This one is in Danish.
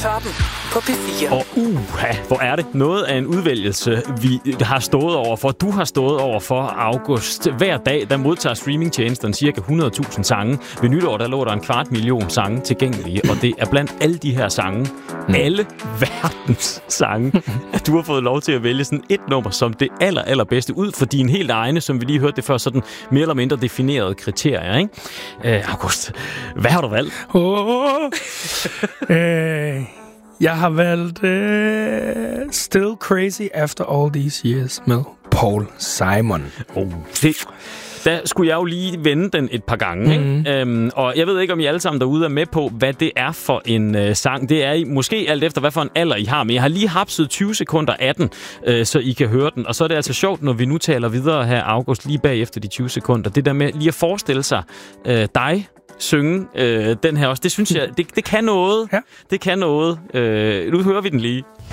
Toppen på P4. Og hvor er det noget af en udvælgelse, vi har stået over for. Du har stået over for, August. Hver dag, der modtager streamingtjenesterne cirka 100.000 sange. Ved nytår, der lå der 250.000 sange tilgængelige, og det er blandt alle de her sange, alle verdens sange, at du har fået lov til at vælge sådan et nummer som det allerbedste ud for dine helt egne, som vi lige hørte det før, sådan mere eller mindre definerede kriterier, ikke? August, hvad har du valgt? Jeg har valgt Still Crazy After All These Years med Paul Simon. Der skulle jeg jo lige vende den et par gange. Ikke? Og jeg ved ikke, om I alle sammen derude er med på, hvad det er for en sang. Det er måske alt efter, hvad for en alder I har. Men jeg har lige hapset 20 sekunder af den, så I kan høre den. Og så er det altså sjovt, når vi nu taler videre her, August, lige bagefter de 20 sekunder. Det der med lige at forestille sig dig synge den her også. Det synes jeg, det kan noget. Ja. Det kan noget. Nu hører vi den lige.